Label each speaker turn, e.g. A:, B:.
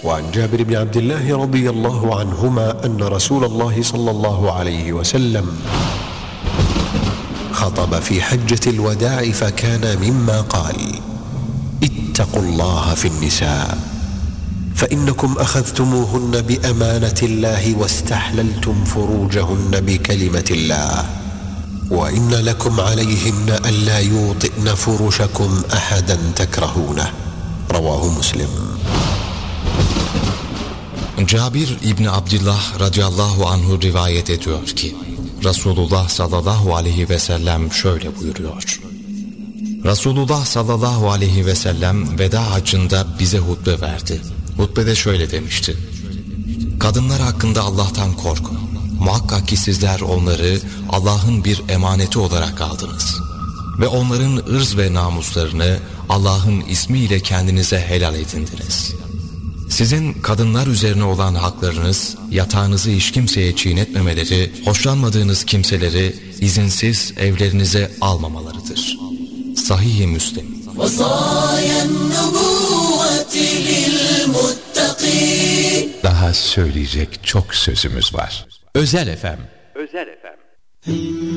A: وعن جابر بن عبد الله رضي الله عنهما أن رسول الله صلى الله عليه وسلم خطب في حجة الوداع فكان مما قال: اتقوا الله في النساء فإنكم أخذتموهن بأمانة الله واستحللتم فروجهن بكلمة الله وإن لكم عليهن ألا يوطئن فرشكم أحدا تكرهونه. رواه مسلم.
B: Cabir İbni Abdillah radıyallahu anhu rivayet ediyor ki Resulullah sallallahu aleyhi ve sellem şöyle buyuruyor: Resulullah sallallahu aleyhi ve sellem veda haccında bize hutbe verdi. Hutbede şöyle demişti: Kadınlar hakkında Allah'tan korkun. Muhakkak ki sizler onları Allah'ın bir emaneti olarak aldınız. Ve onların ırz ve namuslarını Allah'ın ismiyle kendinize helal edindiniz. Sizin kadınlar üzerine olan haklarınız, yatağınızı hiç kimseye çiğnetmemeleri, hoşlanmadığınız kimseleri izinsiz evlerinize almamalarıdır. Sahih-i Müslim.
C: Daha söyleyecek çok sözümüz var. Özel FM.